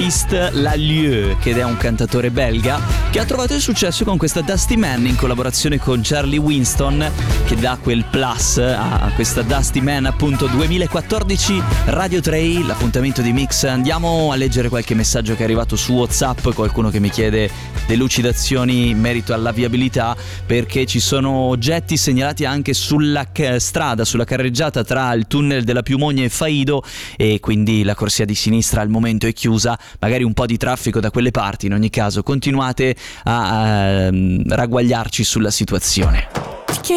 Baptiste Lalieu, che è un cantatore belga che ha trovato il successo con questa Dusty Man in collaborazione con Charlie Winston, che dà quel plus a questa Dusty Man, appunto. 2014, Radio 3, l'appuntamento di Mix. Andiamo a leggere qualche messaggio che è arrivato su WhatsApp, qualcuno che mi chiede delucidazioni in merito alla viabilità, perché ci sono oggetti segnalati anche sulla strada, sulla carreggiata tra il tunnel della Piumogna e Faido, e quindi la corsia di sinistra al momento è chiusa, magari un po' di traffico da quelle parti. In ogni caso continuate a ragguagliarci sulla situazione.